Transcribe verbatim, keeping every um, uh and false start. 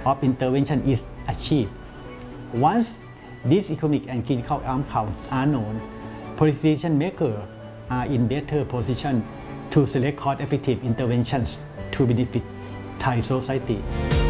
of intervention is achieved. Once these economic and clinical outcomes are known, policy decision makers are in better position to select cost-effective interventions to benefit Thai society.